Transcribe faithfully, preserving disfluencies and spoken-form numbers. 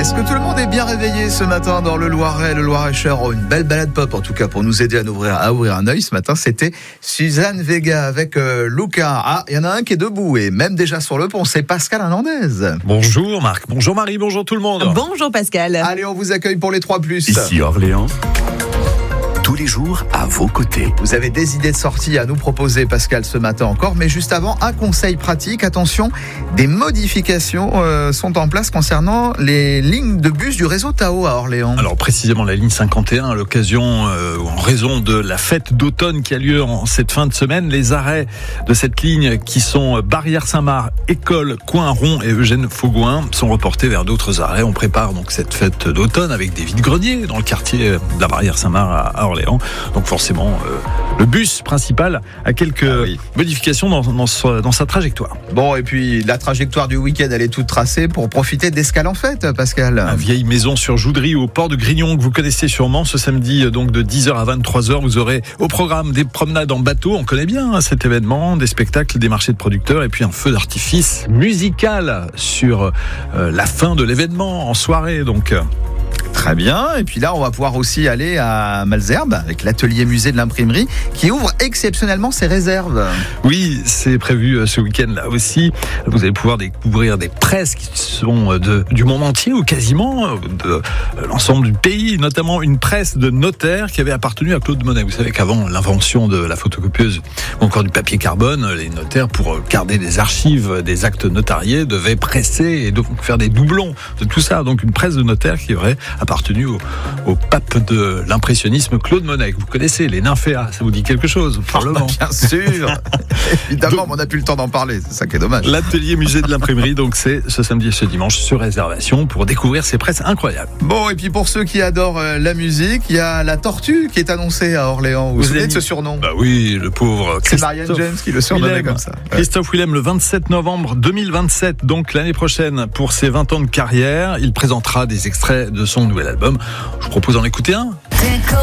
Est-ce que tout le monde est bien réveillé ce matin dans le Loiret, le Loir-et-Cher? Oh, une belle balade pop en tout cas pour nous aider à ouvrir, à ouvrir un œil. Ce matin, c'était Suzanne Vega avec euh, Luca. Ah, il y en a un qui est debout et même déjà sur le pont, c'est Pascal Hernandez. Bonjour Marc, bonjour Marie, bonjour tout le monde. Bonjour Pascal. Allez, on vous accueille pour les trois plus. Ici Orléans, tous les jours à vos côtés. Vous avez des idées de sortie à nous proposer, Pascal, ce matin encore. Mais juste avant, un conseil pratique. Attention, des modifications euh, sont en place concernant les lignes de bus du réseau Tao à Orléans. Alors précisément la ligne cinquante et un, à l'occasion, euh, en raison de la fête d'automne qui a lieu en cette fin de semaine, les arrêts de cette ligne qui sont Barrière-Saint-Marc, École, Coin-Rond et Eugène-Faugoin sont reportés vers d'autres arrêts. On prépare donc cette fête d'automne avec des vides-greniers dans le quartier de la Barrière-Saint-Marc à Orléans. Donc forcément, euh, le bus principal a quelques ah oui. modifications dans, dans, sa, dans sa trajectoire. Bon, et puis la trajectoire du week-end, elle est toute tracée pour profiter d'Escale en fête, Pascal. La vieille maison sur Joudry au port de Grignon que vous connaissez sûrement. Ce samedi, donc de dix heures à vingt-trois heures, vous aurez au programme des promenades en bateau. On connaît bien hein, cet événement, des spectacles, des marchés de producteurs et puis un feu d'artifice musical sur euh, la fin de l'événement en soirée. Donc... Très bien, et puis là on va pouvoir aussi aller à Malesherbes avec l'atelier musée de l'imprimerie qui ouvre exceptionnellement ses réserves. Oui, c'est prévu ce week-end là aussi. Vous allez pouvoir découvrir des presses qui sont de, du monde entier ou quasiment de l'ensemble du pays, notamment une presse de notaire qui avait appartenu à Claude Monet. Vous savez qu'avant l'invention de la photocopieuse ou encore du papier carbone, les notaires pour garder des archives des actes notariés devaient presser et donc faire des doublons de tout ça. Donc une presse de notaire qui aurait appartenu au, au pape de l'impressionnisme Claude Monet. Vous connaissez les nymphéas, ça vous dit quelque chose probablement. Bien sûr. Évidemment, donc, on n'a plus le temps d'en parler, c'est ça qui est dommage. L'atelier musée de l'imprimerie, donc c'est ce samedi et ce dimanche sur réservation pour découvrir ces presses incroyables. Bon, et puis pour ceux qui adorent euh, la musique, il y a la Tortue qui est annoncée à Orléans. Vous vous souvenez de ce surnom? Bah oui, le pauvre. C'est Marianne James qui le surnommait Willem, comme ça. Ouais. Christophe Willem, le vingt-sept novembre deux mille vingt-sept, donc l'année prochaine, pour ses vingt ans de carrière, il présentera des extraits de son nouvel album. Je vous propose d'en écouter un.